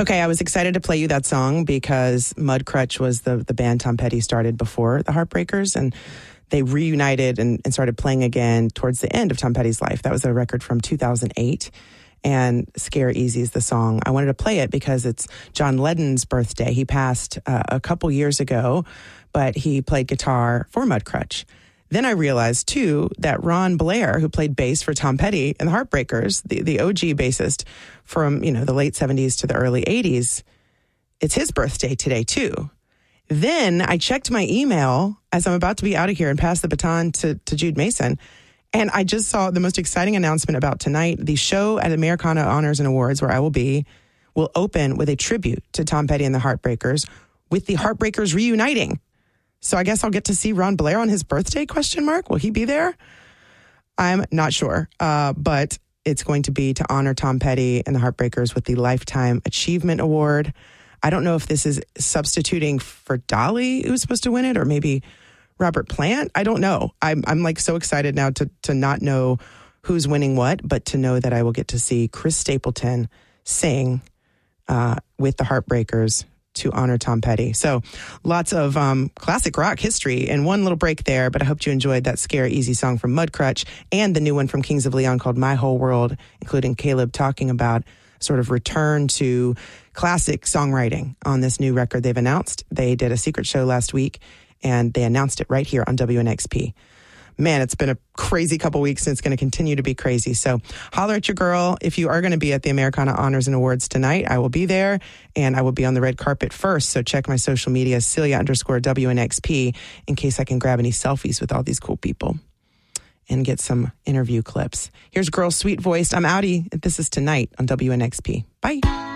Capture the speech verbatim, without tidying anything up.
Okay, I was excited to play you that song because Mudcrutch was the, the band Tom Petty started before the Heartbreakers, and they reunited and, and started playing again towards the end of Tom Petty's life. That was a record from two thousand eight, and Scare Easy is the song. I wanted to play it because it's John Lennon's birthday. He passed uh, a couple years ago, but he played guitar for Mudcrutch. Then I realized, too, that Ron Blair, who played bass for Tom Petty and the Heartbreakers, the, the O G bassist from, you know, the late seventies to the early eighties, it's his birthday today, too. Then I checked my email as I'm about to be out of here and pass the baton to, to Jude Mason, and I just saw the most exciting announcement about tonight. The show at Americana Honors and Awards, where I will be, will open with a tribute to Tom Petty and the Heartbreakers, with the Heartbreakers reuniting. So I guess I'll get to see Ron Blair on his birthday, question mark. Will he be there? I'm not sure. Uh, but it's going to be to honor Tom Petty and the Heartbreakers with the Lifetime Achievement Award. I don't know if this is substituting for Dolly, who's supposed to win it, or maybe Robert Plant. I don't know. I'm I'm like so excited now to to not know who's winning what, but to know that I will get to see Chris Stapleton sing uh, with the Heartbreakers to honor Tom Petty. So lots of um, classic rock history in one little break there, but I hope you enjoyed that Scare Easy song from Mudcrutch and the new one from Kings of Leon called My Whole World, including Caleb talking about sort of return to classic songwriting on this new record they've announced. They did a secret show last week, and they announced it right here on W N X P. Man, it's been a crazy couple weeks, and it's going to continue to be crazy. So holler at your girl. If you are going to be at the Americana Honors and Awards tonight, I will be there, and I will be on the red carpet first. So check my social media, Celia underscore W N X P, in case I can grab any selfies with all these cool people and get some interview clips. Here's Girl Sweet Voiced. I'm outie. This is Tonight on W N X P. Bye.